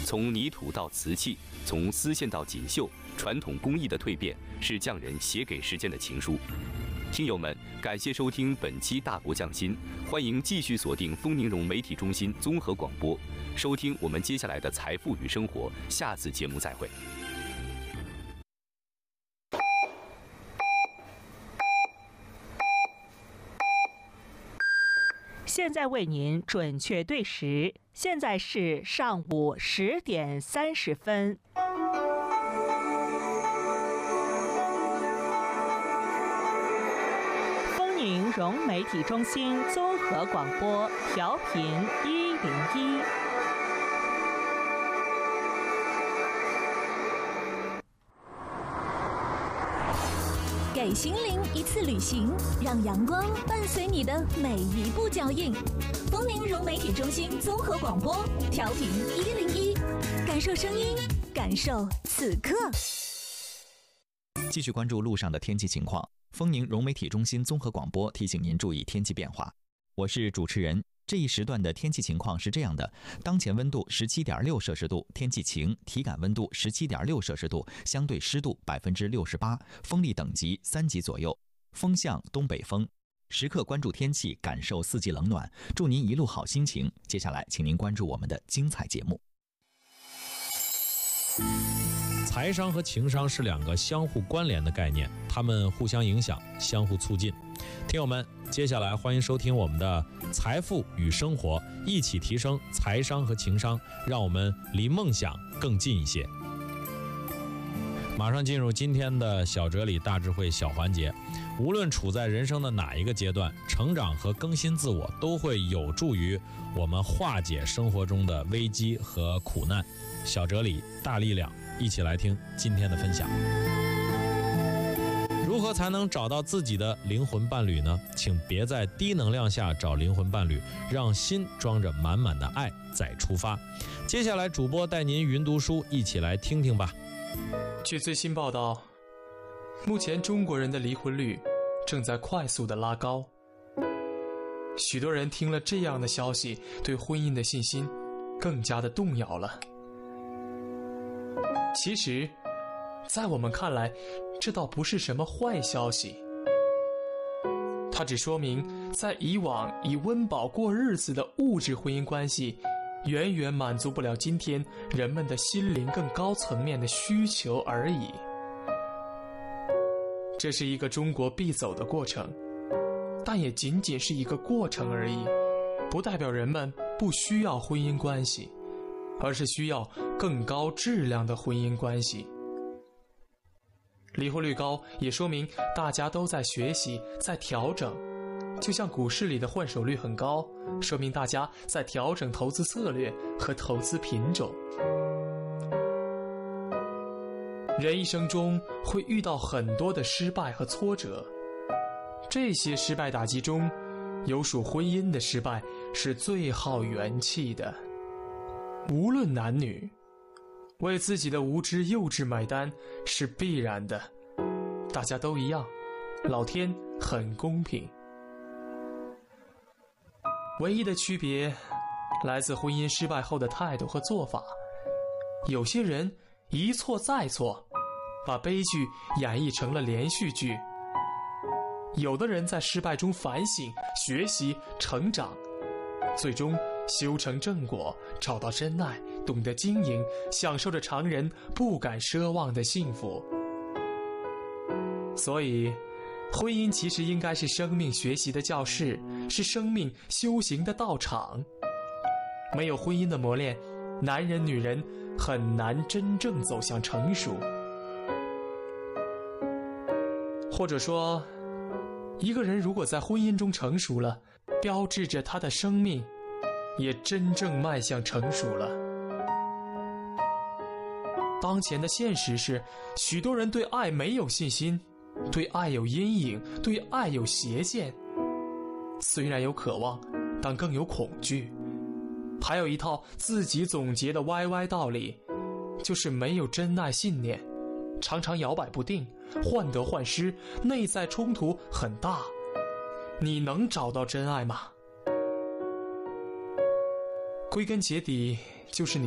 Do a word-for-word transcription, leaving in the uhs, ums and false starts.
从泥土到瓷器，从丝线到锦绣，传统工艺的蜕变是匠人写给时间的情书。听友们，感谢收听本期大国匠心，欢迎继续锁定丰宁融媒体中心综合广播，收听我们接下来的财富与生活。下次节目再会。 现在为您准确对时，现在是上午十点三十分。丰宁融媒体中心综合广播，调频一零一。 给心灵一次旅行，让阳光伴随你的每一步脚印。丰宁融媒体中心综合广播，调频一零一，感受声音，感受此刻。 继续关注路上的天气情况。丰宁融媒体中心综合广播提醒您注意天气变化。我是主持人。这一时段的天气情况是这样的：当前温度 十七点六摄氏度，天气晴，体感温度 十七点六摄氏度，相对湿度 百分之六十八， 风力等级三级左右，风向东北风。时刻关注天气，感受四季冷暖，祝您一路好心情。接下来请您关注我们的精彩节目。 财商和情商是两个相互关联的概念，它们互相影响，相互促进。听友们，接下来欢迎收听我们的财富与生活，一起提升财商和情商，让我们离梦想更近一些。马上进入今天的小哲理大智慧小环节。无论处在人生的哪一个阶段，成长和更新自我都会有助于我们化解生活中的危机和苦难。小哲理大力量，一起来听今天的分享。如何才能找到自己的灵魂伴侣呢？请别在低能量下找灵魂伴侣，让心装着满满的爱再出发。接下来主播带您云读书，一起来听听吧。 据最新报道，目前中国人的离婚率正在快速的拉高。许多人听了这样的消息，对婚姻的信心更加的动摇了。其实在我们看来，这倒不是什么坏消息，它只说明在以往以温饱过日子的物质婚姻关系远远满足不了今天人们的心灵更高层面的需求而已。这是一个中国必走的过程，但也仅仅是一个过程而已，不代表人们不需要婚姻关系，而是需要更高质量的婚姻关系。离婚率高也说明大家都在学习，在调整，就像股市里的换手率很高，说明大家在调整投资策略和投资品种。人一生中会遇到很多的失败和挫折，这些失败打击中，有属婚姻的失败是最耗元气的。无论男女，为自己的无知幼稚买单是必然的，大家都一样，老天很公平。唯一的区别来自婚姻失败后的态度和做法。有些人一错再错，把悲剧演绎成了连续剧。有的人在失败中反省、学习、成长，最终修成正果，找到真爱，懂得经营，享受着常人不敢奢望的幸福。所以婚姻其实应该是生命学习的教室，是生命修行的道场。没有婚姻的磨练，男人女人很难真正走向成熟。或者说，一个人如果在婚姻中成熟了，标志着他的生命也真正迈向成熟了。当前的现实是，许多人对爱没有信心，对爱有阴影，对爱有邪见。虽然有渴望，但更有恐惧。还有一套自己总结的歪歪道理，就是没有真爱信念，常常摇摆不定，患得患失，内在冲突很大。你能找到真爱吗？归根结底，就是你